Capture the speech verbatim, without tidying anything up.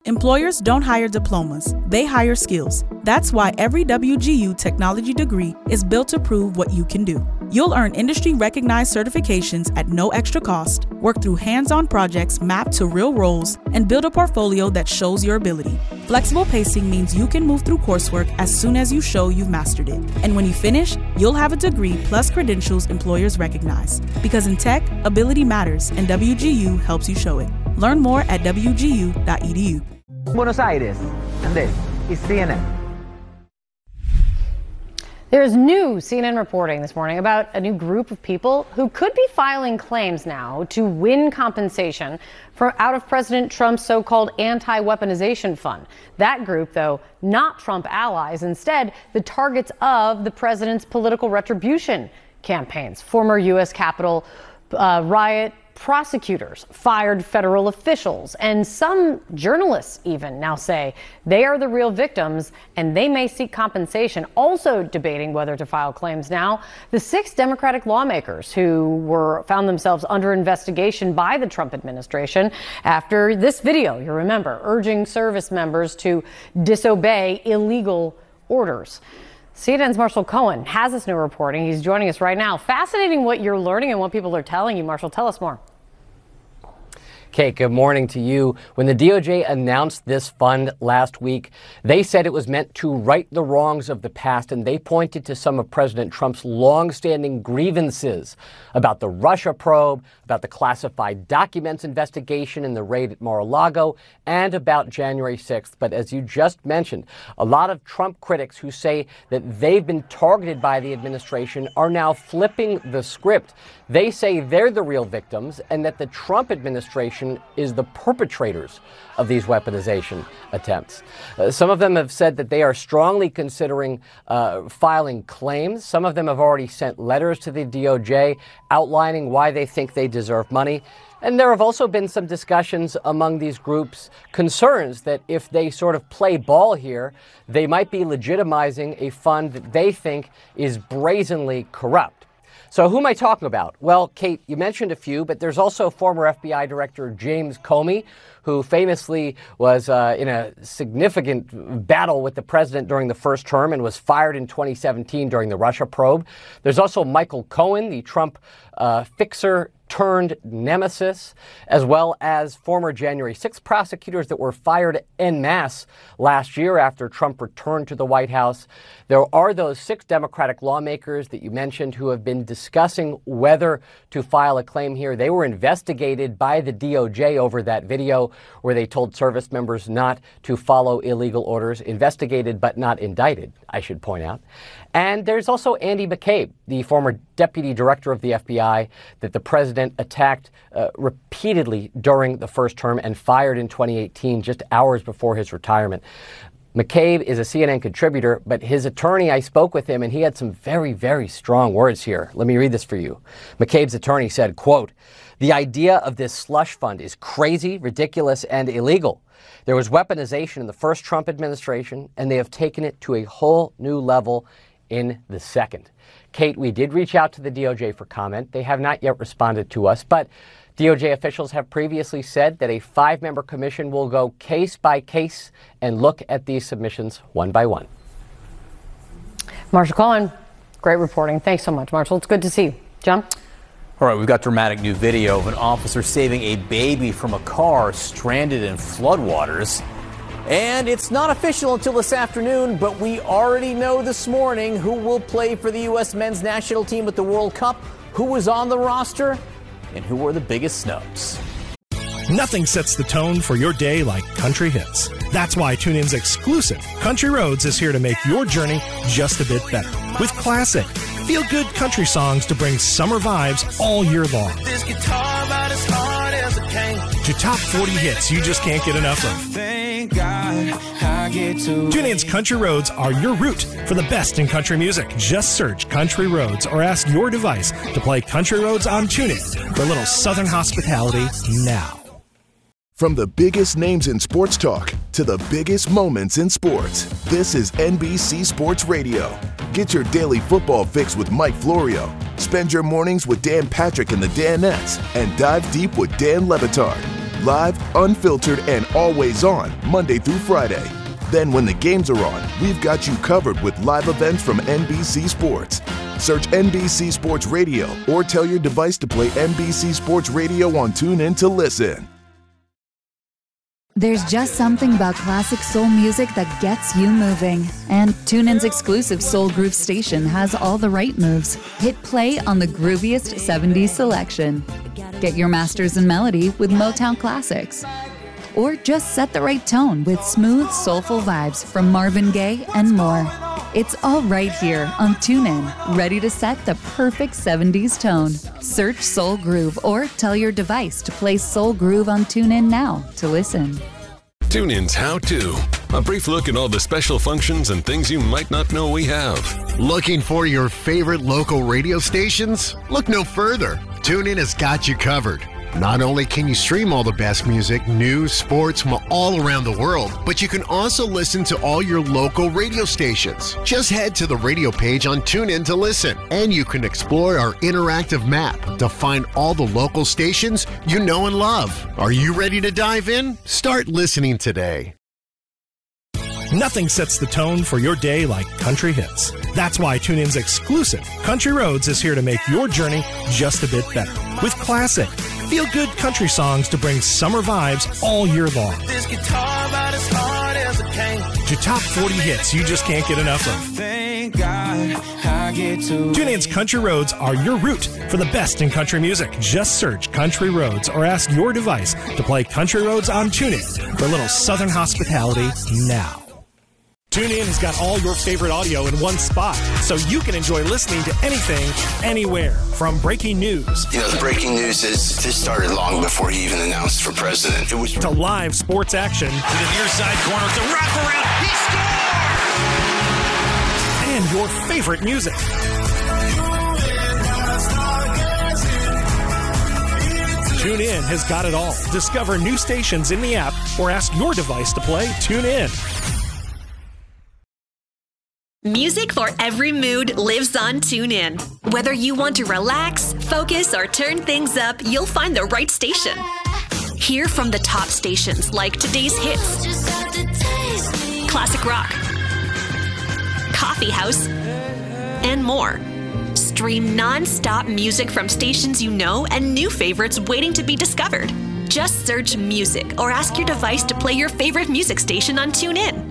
Employers don't hire diplomas, they hire skills. That's why every W G U technology degree is built to prove what you can do. You'll earn industry-recognized certifications at no extra cost, work through hands-on projects mapped to real roles, and build a portfolio that shows your ability. Flexible pacing means you can move through coursework as soon as you show you've mastered it. And when you finish, you'll have a degree plus credentials employers recognize. Because in tech, ability matters, and W G U helps you show it. Learn more at w g u dot e d u. Buenos Aires, Andrés, is C N N. There's new C N N reporting this morning about a new group of people who could be filing claims now to win compensation from out of President Trump's so-called anti-weaponization fund. That group, though, not Trump allies, instead the targets of the president's political retribution campaigns. Former U S Capitol uh, riot prosecutors fired federal officials, and some journalists even now say they are the real victims and they may seek compensation. Also debating whether to file claims now, the six Democratic lawmakers who were found themselves under investigation by the Trump administration after this video, you remember, urging service members to disobey illegal orders. C N N's Marshall Cohen has this new reporting. He's joining us right now. Fascinating what you're learning and what people are telling you. Marshall, tell us more. Kate, good morning to you. When the D O J announced this fund last week, they said it was meant to right the wrongs of the past, and they pointed to some of President Trump's longstanding grievances about the Russia probe, about the classified documents investigation and the raid at Mar-a-Lago, and about January sixth. But as you just mentioned, a lot of Trump critics who say that they've been targeted by the administration are now flipping the script. They say they're the real victims and that the Trump administration is the perpetrators of these weaponization attempts. Uh, some of them have said that they are strongly considering uh, filing claims. Some of them have already sent letters to the D O J outlining why they think they deserve money. And there have also been some discussions among these groups, concerns that if they sort of play ball here, they might be legitimizing a fund that they think is brazenly corrupt. So who am I talking about? Well, Kate, you mentioned a few, but there's also former F B I Director James Comey, who famously was uh, in a significant battle with the president during the first term and was fired in twenty seventeen during the Russia probe. There's also Michael Cohen, the Trump uh, fixer turned nemesis, as well as former January sixth prosecutors that were fired en masse last year after Trump returned to the White House. There are those six Democratic lawmakers that you mentioned who have been discussing whether to file a claim here. They were investigated by the D O J over that video where they told service members not to follow illegal orders, investigated but not indicted, I should point out. And there's also Andy McCabe, the former deputy director of the F B I that the president attacked uh, repeatedly during the first term and fired in twenty eighteen, just hours before his retirement. McCabe is a C N N contributor, but his attorney, I spoke with him, and he had some very, very strong words here. Let me read this for you. McCabe's attorney said, quote, "The idea of this slush fund is crazy, ridiculous, and illegal. There was weaponization in the first Trump administration, and they have taken it to a whole new level in the second." Kate, we did reach out to the D O J for comment. They have not yet responded to us, but D O J officials have previously said that a five-member commission will go case by case and look at these submissions one by one. Marshall Cohen, great reporting. Thanks so much, Marshall. It's good to see you. John? All right, we've got dramatic new video of an officer saving a baby from a car stranded in floodwaters. And it's not official until this afternoon, but we already know this morning who will play for the U S men's national team at the World Cup, who was on the roster, and who were the biggest snubs. Nothing sets the tone for your day like country hits. That's why TuneIn's exclusive Country Roads is here to make your journey just a bit better. With classic, feel-good country songs to bring summer vibes all year long. This guitar about as hard as it can. To top forty hits you just can't get enough of. Thank God I get to TuneIn's Country Roads are your route for the best in country music. Just search Country Roads or ask your device to play Country Roads on TuneIn for a little Southern hospitality now. From the biggest names in sports talk to the biggest moments in sports, this is N B C Sports Radio. Get your daily football fix with Mike Florio. Spend your mornings with Dan Patrick and the Danettes, and dive deep with Dan Le Batard. Live, unfiltered, and always on, Monday through Friday. Then when the games are on, we've got you covered with live events from N B C Sports. Search N B C Sports Radio or tell your device to play N B C Sports Radio on TuneIn to listen. There's just something about classic soul music that gets you moving. And TuneIn's exclusive Soul Groove station has all the right moves. Hit play on the grooviest seventies selection. Get your masters in melody with Motown classics. Or just set the right tone with smooth, soulful vibes from Marvin Gaye and more. It's all right here on TuneIn, ready to set the perfect seventies tone. Search Soul Groove or tell your device to play Soul Groove on TuneIn now to listen. TuneIn's How To. A brief look at all the special functions and things you might not know we have. Looking for your favorite local radio stations? Look no further. TuneIn has got you covered. Not only can you stream all the best music, news, sports from all around the world, but you can also listen to all your local radio stations. Just head to the radio page on TuneIn to listen, and you can explore our interactive map to find all the local stations you know and love. Are you ready to dive in? Start listening today. Nothing sets the tone for your day like country hits. That's why TuneIn's exclusive Country Roads is here to make your journey just a bit better. With classic, feel-good country songs to bring summer vibes all year long. This guitar about as hard as it came. To top forty hits you just can't get enough of. Thank God I get to TuneIn's Country Roads are your route for the best in country music. Just search Country Roads or ask your device to play Country Roads on TuneIn for a little southern hospitality now. TuneIn has got all your favorite audio in one spot, so you can enjoy listening to anything, anywhere. From breaking news. You know, the breaking news is this started long before he even announced for president. It was to live sports action. To the near side corner, it's a wraparound. He scored! And your favorite music. TuneIn has got it all. Discover new stations in the app or ask your device to play TuneIn. Music for every mood lives on TuneIn. Whether you want to relax, focus, or turn things up, you'll find the right station. Hear from the top stations like today's hits, classic rock, coffee house, and more. Stream non-stop music from stations you know and new favorites waiting to be discovered. Just search music or ask your device to play your favorite music station on TuneIn.